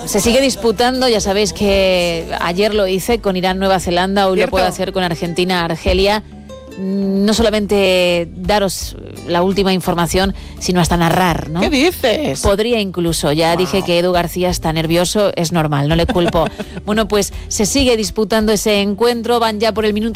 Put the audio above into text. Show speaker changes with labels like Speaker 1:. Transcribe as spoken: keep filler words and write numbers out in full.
Speaker 1: Se sigue disputando, ya sabéis que ayer lo hice con Irán, Nueva Zelanda, hoy
Speaker 2: ¿Cierto?
Speaker 1: lo puedo hacer con Argentina, Argelia. No solamente daros la última información, sino hasta narrar, ¿no?
Speaker 2: ¿Qué dices?
Speaker 1: Podría incluso, ya wow. Dije que Edu García está nervioso, es normal, no le culpo. Bueno, pues se sigue disputando ese encuentro, van ya por el minuto